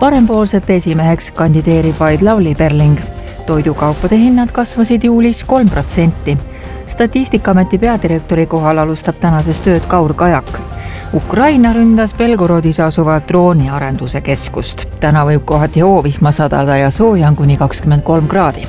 Parempoolsete esimeheks kandideerib vaid Lavly Perling. Toidukaupade hinnad kasvasid juulis 3%. Statistikaameti peadirektori kohal alustab tänases tööd Kaur Kajak. Ukraina ründas Belgorodis asuvat drooniarenduse keskust. Täna võib kohati hoovihma sadada ja sooja on kuni 23 kraadi.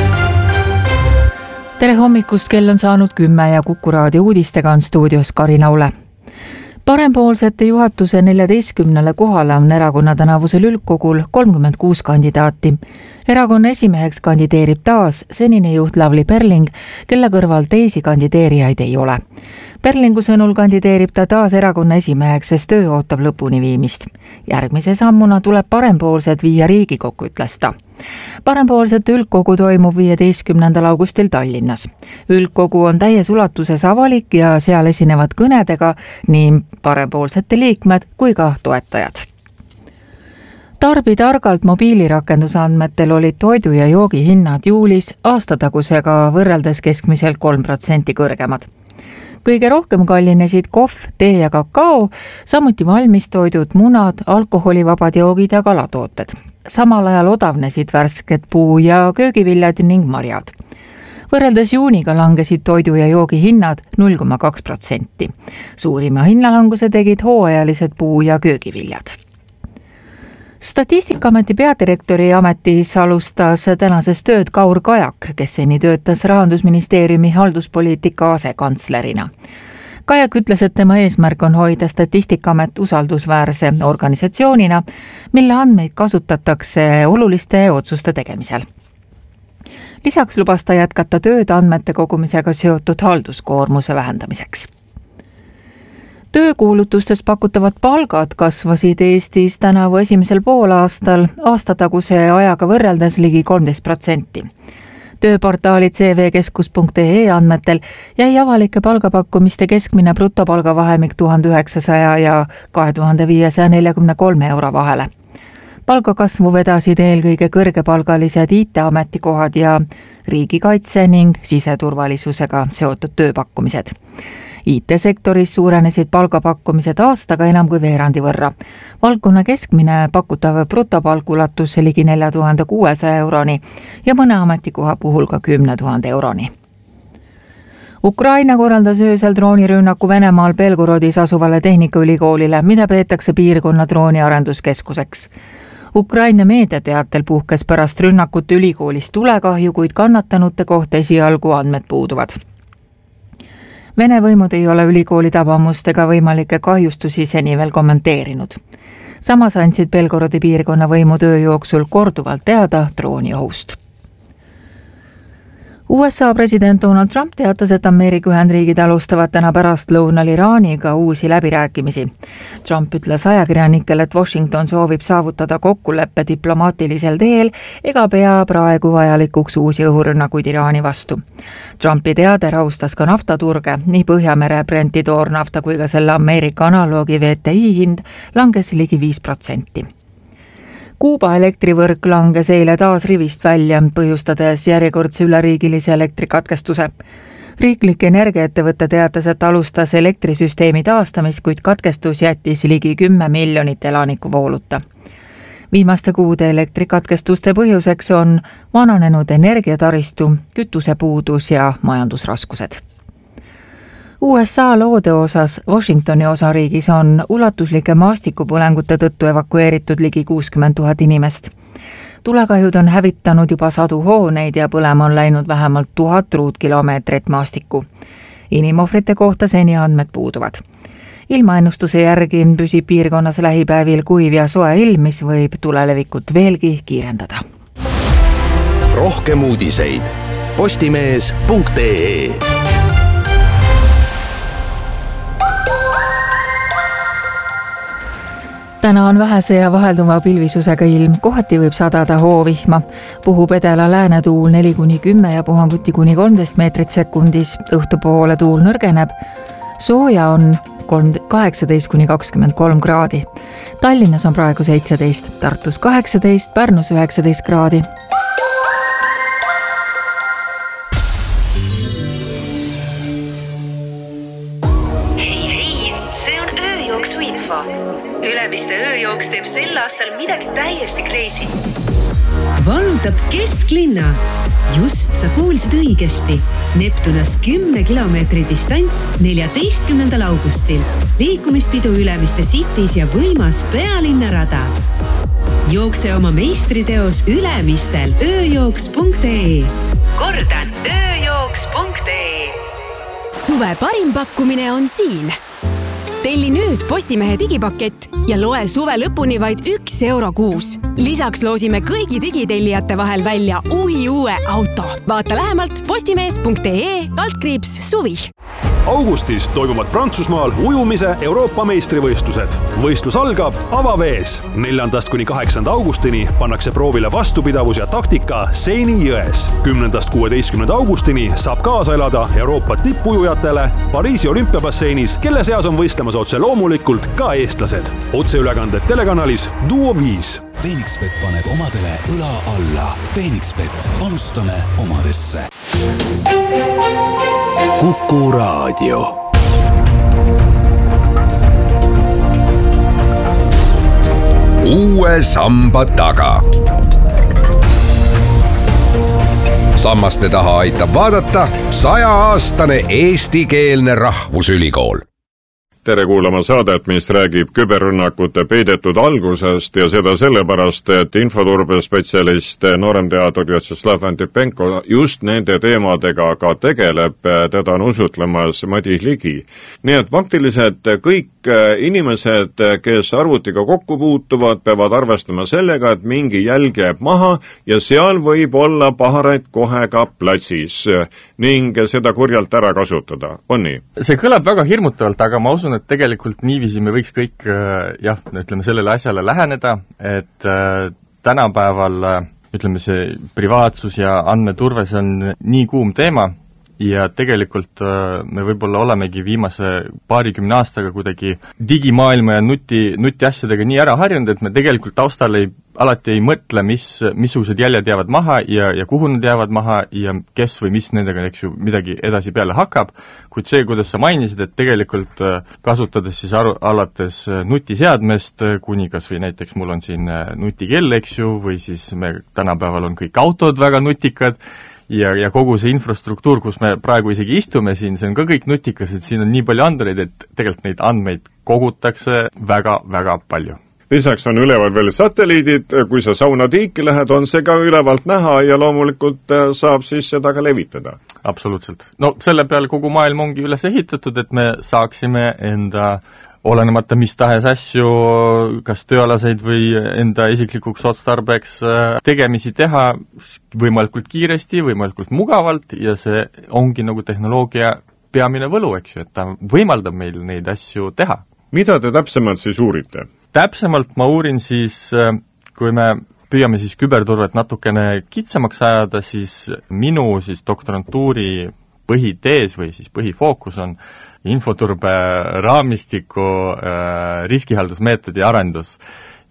Tere hommikust, kell on saanud 10 ja Kuku raadio uudistega on stuudios Karina Ule. Parempoolsete juhatuse 14 kohale on erakonna tänavusel üldkogul 36 kandidaati. Erakonna esimeheks kandideerib taas senine juht Lavly Perling, kelle kõrval teisi kandideerijaid ei ole. Perlingu sõnul kandideerib ta taas erakonna esimeheks, sest töö ootab lõpuni viimist. Järgmise sammuna tuleb parempoolsed viia Riigikokku, ütles ta. Parempoolsete üldkogu toimub 15. augustil Tallinnas. Üldkogu on täies ulatuses avalik ja seal esinevad kõnedega nii parempoolsete liikmed kui ka toetajad. Tarbi targalt mobiilirakenduse andmetel olid toidu ja joogi hinnad juulis aastatagusega võrreldes keskmiselt 3% kõrgemad. Kõige rohkem kallinesid kohv, tee ja kakao, samuti valmistoidud, munad, alkoholivabad joogid ja kalatooted. Samal ajal odavnesid värsked puu- ja köögiviljad ning marjad. Võrreldes juuniga langesid toidu ja joogi hinnad 0,2%. Suurima hinnalanguse tegid hooajalised puu- ja köögiviljad. Statistikaameti peadirektori ametis alustas tänases tööd Kaur Kajak, kes seni töötas Rahandusministeeriumi halduspoliitika asekantslerina. Kajak ütles, et tema eesmärk on hoida Statistikaamet usaldusväärse organisatsioonina, mille andmeid kasutatakse oluliste otsuste tegemisel. Lisaks lubas ta jätkata tööd andmete kogumisega seotud halduskoormuse vähendamiseks. Töökuulutustes pakutavad palgad kasvasid Eestis tänavu esimesel poolaastal aastataguse ajaga võrreldes ligi 13%. Tööportaali cvkeskus.ee andmetel jäi avalike palgapakkumiste keskmine brutopalgavahemik 1900 ja 2543 euro vahele. Palgakasvu vedasid eelkõige kõrgepalgalised IT-ametikohad ja riigikaitse ning siseturvalisusega seotud tööpakkumised. IT-sektoris suurenesid palgapakkumised aastaga enam kui veerandi võrra. Valdkonna keskmine pakutav brutopalk ulatus ligi 4600 euroni ja mõne ametikoha puhul ka 10 000 euroni. Ukraina korraldas öösel droonirünnaku Venemaal Belgorodis asuvale tehnikaülikoolile, mida peetakse piirkonna drooniarenduskeskuseks. Ukraina meediateatel puhkes pärast rünnakut ülikoolis tulekahju, kuid kannatanute kohta esialgu andmed puuduvad. Vene võimud ei ole ülikooli tabamust ega võimalikke kahjustusi seni veel kommenteerinud. Samas andsid Belgorodi piirkonna võimu töö jooksul korduvalt teada drooniohust. USA president Donald Trump teatas, et Ameerika Ühendriigid alustavad täna pärastlõunal Iraaniga uusi läbirääkimisi. Trump ütles ajakirjanikele, et Washington soovib saavutada kokkuleppe diplomaatilisel teel ega pea praegu vajalikuks uusi õhurünnakuid Iraani vastu. Trumpi teade rahustas ka naftaturge, nii Põhjamere Brenti toornafta kui ka selle Ameerika analoogi VTI hind langes ligi 5%. Kuuba elektrivõrk langes eile taas rivist välja, põhjustades järjekordse üleriigilise elektrikatkestuse. Riiklik energiaettevõte teatas, et alustas elektrisüsteemi taastamist, kuid katkestus jättis ligi 10 miljonit elanikku vooluta. Viimaste kuude elektrikatkestuste põhjuseks on vananenud energiataristu, kütusepuudus ja majandusraskused. USA loode osas Washingtoni osariigis on ulatuslike maastikupõlengute tõttu evakueeritud ligi 60 000 inimest. Tulekahjud on hävitanud juba sadu hooneid ja põlema on läinud vähemalt 1000 ruutkilomeetrit maastikku. Inimohvrite kohta seni andmed puuduvad. Ilmaennustuse järgi püsib piirkonnas lähipäevil kuiv ja soe ilm, mis võib tulelevikut veelgi kiirendada. Rohkem uudiseid postimees.ee. Täna on vähese ja vahelduva pilvisusega ilm, kohati võib sadada hoovihma. Puhub edela läänetuul 4-10 ja puhanguti kuni 13 meetrit sekundis, õhtupoole tuul nõrgeneb. Sooja on 18-23 kraadi. Tallinnas on praegu 17, Tartus 18, Pärnus 19 kraadi. Hei, see on ööjooksuinfo. Ülemiste ööjooks teeb sel aastal midagi täiesti crazy. Vallutab kesklinna. Just sa kuulsid õigesti. Neptunas 10 kilomeetri distants 14. augustil. Liikumispidu Ülemiste Cities ja võimas pealinnarada. Jookse oma meistriteos Ülemistel ööjooks.ee. Kordan, ööjooks.ee. Suve parim pakkumine on siin. Telli nüüd Postimehe digipakett ja loe suve lõpuni vaid €1 kuus. Lisaks loosime kõigi digitellijate vahel välja uue auto. Vaata lähemalt postimees.ee/suvi. Augustis toimuvad Prantsusmaal ujumise Euroopa meistrivõistlused. Võistlus algab avavees. 4.–8. augustini pannakse proovile vastupidavus ja taktika Seini jões. 10.–16. augustini saab kaasa elada Euroopa tippujujatele Pariisi olümpiabasseinis, kelle seas on võistlemas otse loomulikult ka eestlased. Otseülekanded telekanalis Duo 5. Phoenixbet paneb omadele õla alla. Phoenixbet, panustame omadesse. Kuku Raadio. Uue samba taga. Sammaste taha aitab vaadata 100-aastane eestikeelne rahvusülikool. Tere kuulama saadet, mis räägib küberrünnakute peidetud algusest ja seda sellepärast, et infoturbespetsialist nooremteadur Vjatšeslav Antipenko just nende teemadega ka tegeleb, teda on usutlemas Madis Ligi. Nii et faktiliselt kõik inimesed, kes arvutiga kokku puutuvad, peavad arvestama sellega, et mingi jälg jääb maha ja seal võib olla paharaid kohe ka platsis ning seda kurjalt ära kasutada. On nii? See kõlab väga hirmutavalt, aga ma usun, et tegelikult niiviisi me võiks kõik ütleme sellele asjale läheneda, et tänapäeval ütleme see privaatsus ja andmeturve, see on nii kuum teema ja tegelikult me võib-olla olemegi viimase 20 aastaga kuidagi digimaailma ja nutiasjadega nii ära harjunud, et me tegelikult taustal alati ei mõtle, missugused jäljed jäävad maha ja kuhu nad jäävad maha ja kes või mis nendega midagi edasi peale hakkab, kuid see, kuidas sa mainisid, et tegelikult kasutades siis alates nutiseadmest, kuni kas või näiteks mul on siin nutikell, või siis me tänapäeval on kõik autod väga nutikad ja kogu see infrastruktuur, kus me praegu isegi istume siin, see on ka kõik nutikas, et siin on nii palju andmeid, et tegelikult neid andmeid kogutakse väga-väga palju. Lisaks on üleval veel satelliidid, kui sa sauna tiiki lähed, on see ka ülevalt näha ja loomulikult saab siis seda ka levitada. Absoluutselt. No selle peale kogu maailm ongi üles ehitatud, et me saaksime enda olenemata mis tahes asju, kas tööalaseid või enda isiklikuks otstarbeks tegemisi teha võimalikult kiiresti, võimalikult mugavalt ja see ongi nagu tehnoloogia peamine võlu, eks ju, et ta võimaldab meil neid asju teha. Mida te täpsemalt siis uurite? Täpsemalt ma uurin siis, kui me püüame siis küberturvet natukene kitsamaks ajada, siis minu siis doktorantuuri põhitees või siis põhifookus on infoturbe raamistiku riskihaldusmeetodi arendus.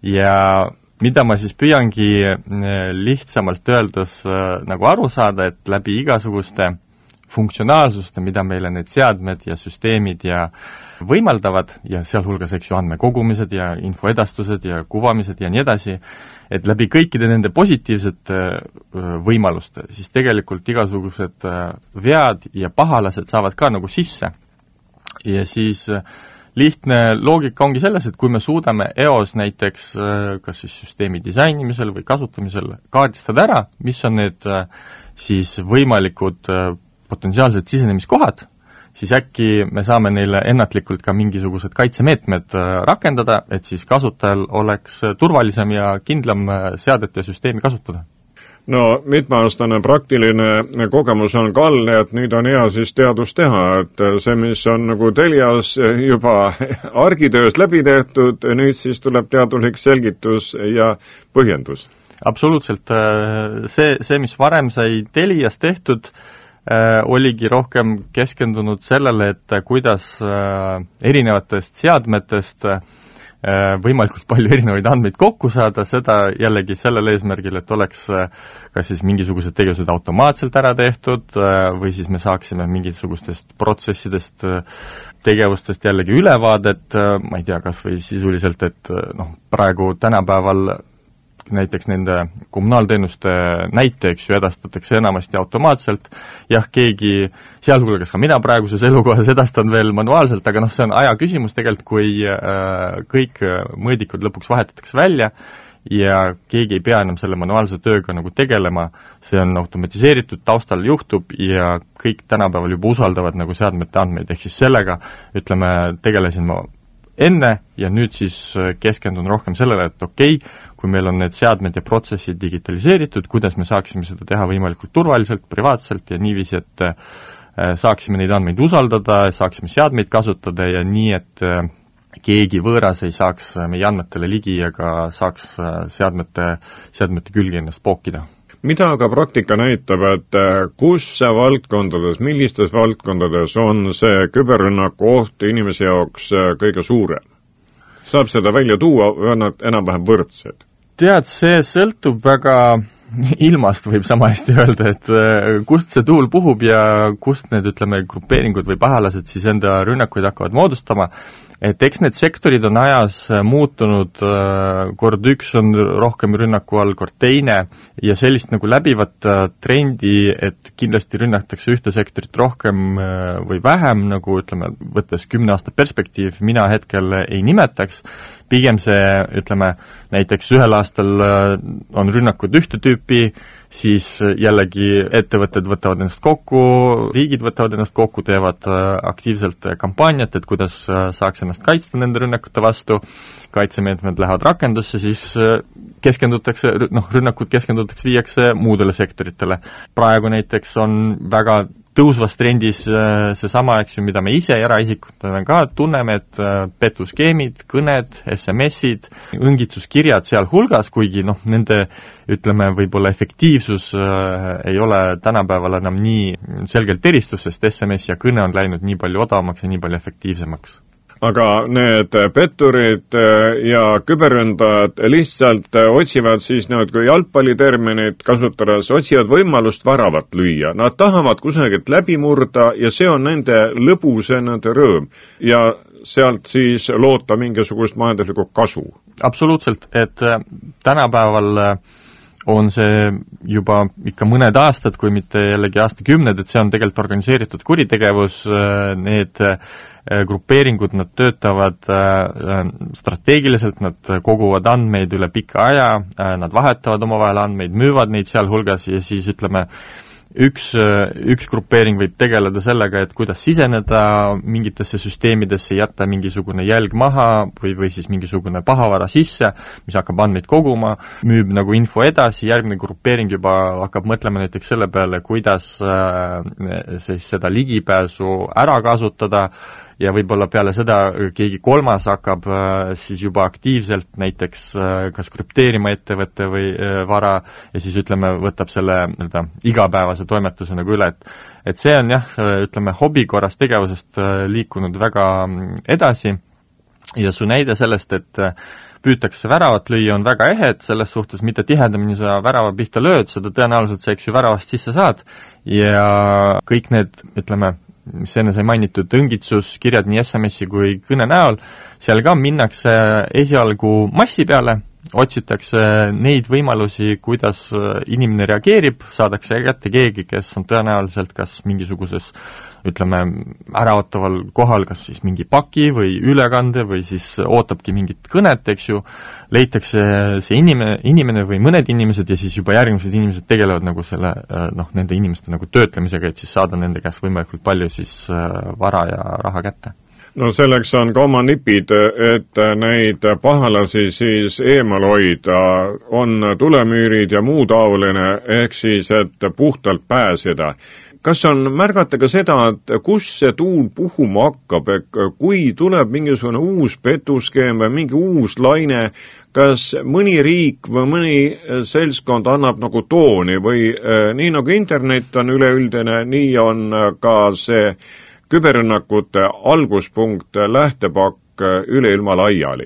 Ja mida ma siis püüangi lihtsamalt öeldes nagu aru saada, et läbi igasuguste funktsionaalsuste, mida meile need seadmed ja süsteemid ja võimaldavad ja sealhulgas andmekogumised ja infoedastused ja kuvamised ja nii edasi, et läbi kõikide nende positiivsete võimaluste, siis tegelikult igasugused vead ja pahalased saavad ka nagu sisse. Ja siis lihtne loogika ongi selles, et kui me suudame EOS näiteks kas siis süsteemi disainimisel või kasutamisel kaardistada ära, mis on need siis võimalikud potentsiaalsed sisenemiskohad, siis äkki me saame neile ennatlikult ka mingisugused kaitsemeetmed rakendada, et siis kasutajal oleks turvalisem ja kindlam seadet ja süsteemi kasutada. No mitmeaastane praktiline kogemus on ka all, et nüüd on hea siis teadus teha, et see, mis on nagu Telias juba argitöös läbi tehtud, nüüd siis tuleb teaduslik selgitus ja põhjendus. Absoluutselt. See, mis varem sai Telias tehtud, oligi rohkem keskendunud sellele, et kuidas erinevatest seadmetest võimalikult palju erinevaid andmeid kokku saada, seda jällegi sellel eesmärgil, et oleks kas siis mingisugused tegevused automaatselt ära tehtud või siis me saaksime mingisugustest protsessidest, tegevustest jällegi ülevaadet, ma ei tea, kas või sisuliselt, et praegu tänapäeval näiteks nende kommunaalteenuste näiteks ju edastatakse enamasti automaatselt, jah, keegi, sealhulgas ka mina praeguses elukohas edastan veel manuaalselt, aga see on aja küsimus tegelikult, kui kõik mõõdikud lõpuks vahetatakse välja ja keegi ei pea enam selle manuaalse tööga nagu tegelema, see on automatiseeritud, taustal juhtub ja kõik tänapäeval juba usaldavad nagu seadmete andmeid, ehk siis sellega, tegelesin ma enne ja nüüd siis keskendun rohkem sellele, et kui meil on need seadmed ja protsessid digitaliseeritud, kuidas me saaksime seda teha võimalikult turvaliselt, privaatselt ja niiviisi, et saaksime neid andmeid usaldada, saaksime seadmeid kasutada ja nii, et keegi võõras ei saaks meie andmetele ligi ja ka saaks seadmete külge ennast pookida. Mida aga praktika näitab, et millistes valdkondades on see küberrünnaku oht inimese jaoks kõige suurem? Saab seda välja tuua või on nad enam-vähem võrdsed? Tead, see sõltub väga ilmast, võib sama hästi öelda, et kust see tuul puhub ja kust need, grupeeringud või pahalased siis enda rünnakuid hakkavad moodustama. Et eks need sektorid on ajas muutunud, kord üks on rohkem rünnaku all, kord teine ja sellist nagu läbivat trendi, et kindlasti rünnatakse ühte sektorit rohkem või vähem, nagu võttes 10 aasta perspektiiv, mina hetkel ei nimetaks, pigem see, näiteks ühel aastal on rünnakud ühte tüüpi, siis jällegi ettevõtted võtavad ennast kokku, riigid võtavad ennast kokku, teevad aktiivselt kampaaniat, et kuidas saaks ennast kaitsta nende rünnakute vastu, kaitsemeetmed lähevad rakendusse, siis rünnakud viiakse muudele sektoritele. Praegu näiteks on väga tõusvas trendis seesama, mida me ise eraisikutena ka tunneme, et petuskeemid, kõned, SMS-id, õngitsuskirjad seal hulgas, kuigi nende, võib-olla efektiivsus ei ole tänapäeval enam nii selgelt eristus, sest SMS ja kõne on läinud nii palju odavamaks ja nii palju efektiivsemaks. Aga need petturid ja küberründajad lihtsalt otsivad siis kui jalgpalliterminit kasutades, otsivad võimalust väravat lüüa. Nad tahavad kusagilt läbi murda ja see on nende lõbus ja nende rõõm. Ja sealt siis loota mingisugust majanduslikku kasu. Absoluutselt, et tänapäeval on see juba ikka mõned aastad, kui mitte jällegi aastakümned, et see on tegelikult organiseeritud kuritegevus, need grupeeringud, nad töötavad strateegiliselt, nad koguvad andmeid üle pika aja, nad vahetavad omavahel andmeid, müüvad neid sealhulgas ja siis üks grupeering võib tegeleda sellega, et kuidas siseneda mingitesse süsteemidesse, jätta mingisugune jälg maha või siis mingisugune pahavara sisse, mis hakkab andmeid koguma, müüb nagu info edasi, järgmine grupeering juba hakkab mõtlema näiteks selle peale, kuidas siis seda ligipääsu ära kasutada ja võib-olla peale seda keegi kolmas hakkab siis juba aktiivselt näiteks kas krüpteerima ettevõtte või vara ja siis võtab selle igapäevase toimetuse nagu üle, et see on jah, hobikorras tegevusest liikunud väga edasi ja su näide sellest, et püütakse väravat lüüa, on väga ehe, et selles suhtes mitte tihedamini sa värava pihta lööd, seda tõenäoliselt sa väravast sisse saad ja kõik need, mis enne sai mainitud, õngitsuskirjad nii SMS-i kui kõne näol, seal ka minnakse esialgu massi peale, otsitakse neid võimalusi, kuidas inimene reageerib, saadakse kätte keegi, kes on tõenäoliselt kas mingisuguses äraootaval kohal, kas siis mingi paki või ülekande või siis ootabki mingit kõnet, eks ju, leitakse see inimene või mõned inimesed ja siis juba järgmised inimesed tegelevad nagu selle, nende inimeste nagu töötlemisega, et siis saada nende käest võimalikult palju siis vara ja raha kätte. No selleks on ka oma nipid, et neid pahalasi siis eemal hoida, on tulemüürid ja muu taoline, ehk siis, et puhtalt pääseda. Kas on märgata ka seda, et kus see tuul puhuma hakkab, kui tuleb mingisugune uus petuskeem või mingi uus laine, kas mõni riik või mõni seltskond annab nagu tooni või nii nagu internet on üleüldine, nii on ka see küberrünnakute alguspunkt, lähtepakk üle ilma laiali?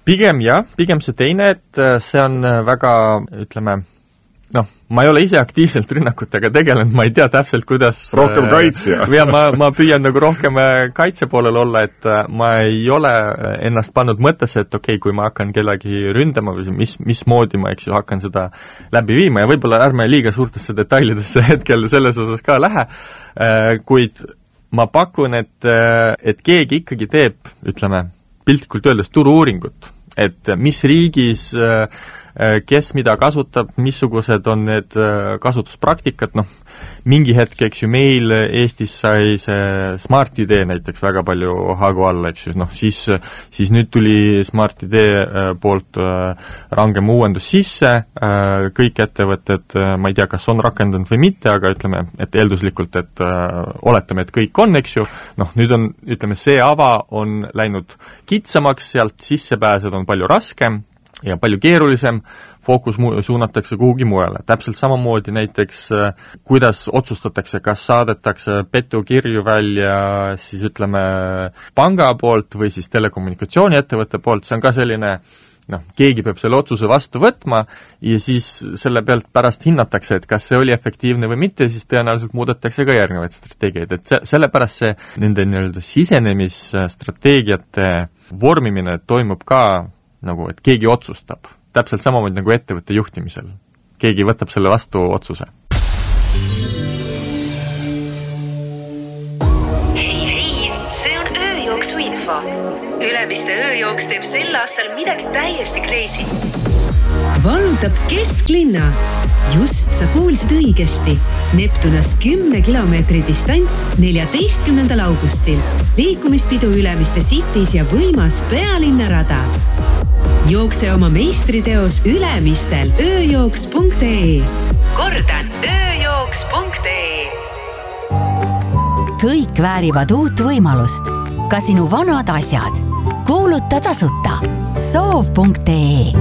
Pigem jah, pigem see teine, et see on väga, ütleme, ma ei ole ise aktiivselt rünnakutega tegelenud, ma ei tea täpselt, kuidas rohkem kaitsja. Ja ma püüan nagu rohkem kaitse poolel olla, et ma ei ole ennast pannud mõttesse, et okei, kui ma hakkan kellegi ründama või mismoodi ma hakkan seda läbi viima ja võib-olla ärme liiga suurtesse detailidesse hetkel selles osas ka lähe, kuid ma pakun, et keegi ikkagi teeb, ütleme, piltlikult öeldes turu-uuringut, et mis riigis kes mida kasutab, missugused on need kasutuspraktikad, mingi hetk, eks ju, meil Eestis sai see Smart ID näiteks väga palju hagu alla, eks ju, siis nüüd tuli Smart ID poolt rangem uuendus sisse, kõik ettevõtted, ma ei tea, kas on rakendanud või mitte, aga ütleme, et eelduslikult, et oletame, et kõik on, eks ju, nüüd on, ütleme, see ava on läinud kitsamaks, sealt sisse pääseda on palju raskem, ja palju keerulisem, fookus suunatakse kuhugi mujale. Täpselt samamoodi näiteks, kuidas otsustatakse, kas saadetakse petukirju välja siis ütleme panga poolt või siis telekommunikatsiooniettevõtte poolt, see on ka selline, keegi peab selle otsuse vastu võtma ja siis selle pealt pärast hinnatakse, et kas see oli efektiivne või mitte, siis tõenäoliselt muudetakse ka järgnevaid strateegiaid, et sellepärast see nende nii-öelda sisenemisstrateegiate vormimine toimub ka nagu, et keegi otsustab. Täpselt samamoodi nagu ettevõtte juhtimisel. Keegi võtab selle vastu otsuse. Hei, see on ööjooksu info. Ülemiste ööjooks teeb sel aastal midagi täiesti crazy. Vallutab kesklinna. Just sa kuulsid õigesti. Neptunas 10 kilomeetri distants 14. augustil. Liikumispidu Ülemiste Cities ja võimas pealinnarada. Jookse oma meistriteos Ülemistel ööjooks.ee. Kordan, ööjooks.ee. Kõik väärivad uut võimalust. Ka sinu vanad asjad. Kuuluta tasuta. Soov.ee.